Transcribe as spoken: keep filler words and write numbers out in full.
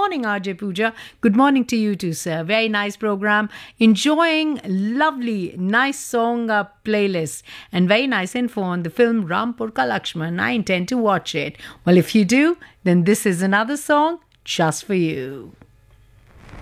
morning, R J Pooja. Good morning to you too, sir. Very nice program. Enjoying lovely, nice song uh, playlist and very nice info on the film Rampur Ka Lakshman. I intend to watch it. Well, if you do, then this is another song just for you.